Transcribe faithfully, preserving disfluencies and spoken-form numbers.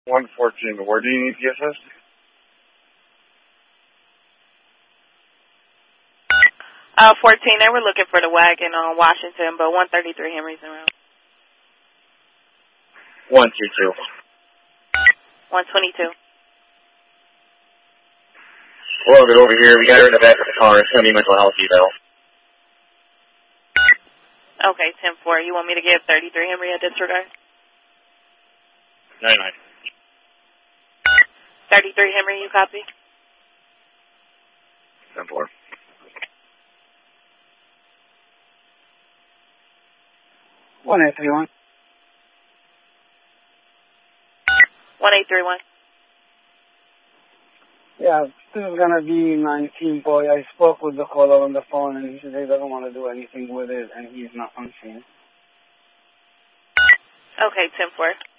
one fourteen, where do you need to assist? Uh, fourteen, they were looking for the wagon on Washington, but one thirty-three Henry's around. one two two. one twenty-two. Well, get over here. We got her in the back of the car. It's going to be mental health eval. Okay, ten four. You want me to give thirty-three Henry a disregard? nine nine. thirty-three Henry, you copy? ten four. one eight three one. one eight three one. Yeah, this is going to be nineteen boy. I spoke with the caller on the phone and he said he doesn't want to do anything with it and he's not on scene. Okay, ten four.